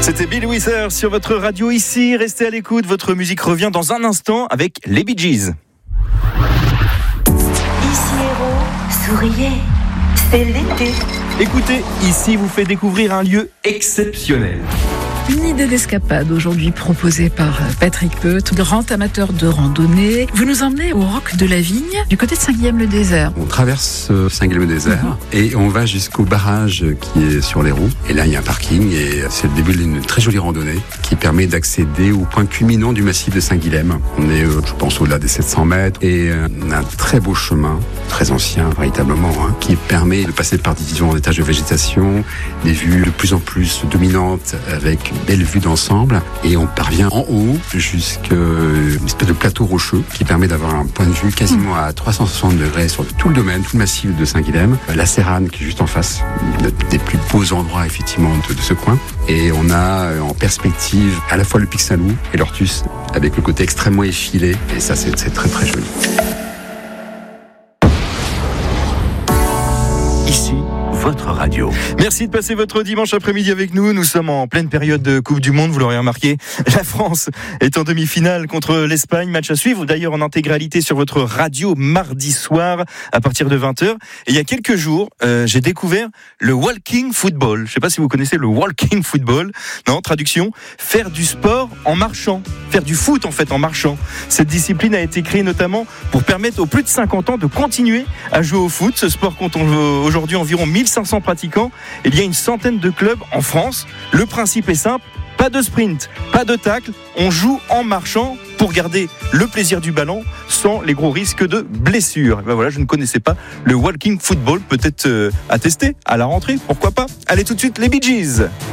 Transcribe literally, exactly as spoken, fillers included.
C'était Bill Withers sur votre radio ici. Restez à l'écoute, votre musique revient dans un instant avec les Bee Gees. Ici Héros, souriez, c'est l'été. Écoutez, ici vous fait découvrir un lieu exceptionnel. Une idée d'escapade aujourd'hui proposée par Patrick Peut, grand amateur de randonnée. Vous nous emmenez au Roc de la Vigne, du côté de Saint-Guilhem-le-Désert. On traverse Saint-Guilhem-le-Désert mmh. et on va jusqu'au barrage qui est sur les roues. Et là, il y a un parking et c'est le début d'une très jolie randonnée qui permet d'accéder au point culminant du massif de Saint-Guilhem. On est, je pense, au-delà des sept cents mètres et on a un très beau chemin, très ancien véritablement, hein, qui permet de passer par différents étages de végétation, des vues de plus en plus dominantes avec une belle vue d'ensemble, et on parvient en haut jusqu'à une espèce de plateau rocheux qui permet d'avoir un point de vue quasiment à trois cent soixante degrés sur tout le domaine, tout le massif de Saint-Guilhem. La Sérane qui est juste en face, un des plus beaux endroits effectivement de, de ce coin, et on a en perspective à la fois le Pic Saint-Loup et l'Ortus avec le côté extrêmement effilé, et ça c'est, c'est très très joli. Ici, votre radio. Merci de passer votre dimanche après-midi avec nous. Nous sommes en pleine période de Coupe du Monde, vous l'aurez remarqué. La France est en demi-finale contre l'Espagne. Match à suivre d'ailleurs en intégralité sur votre radio mardi soir à partir de vingt heures. Et il y a quelques jours, euh, j'ai découvert le walking football. Je ne sais pas si vous connaissez le walking football. Non, traduction, faire du sport en marchant. Faire du foot en fait en marchant. Cette discipline a été créée notamment pour permettre aux plus de cinquante ans de continuer à jouer au foot. Ce sport compte aujourd'hui environ mille cinq cents pratiquants. Il y a une centaine de clubs en France. Le principe est simple, pas de sprint, pas de tacle, on joue en marchant pour garder le plaisir du ballon sans les gros risques de blessures. Et ben voilà, je ne connaissais pas le walking football, peut-être euh, à tester à la rentrée, pourquoi pas. Allez tout de suite les Bee Gees.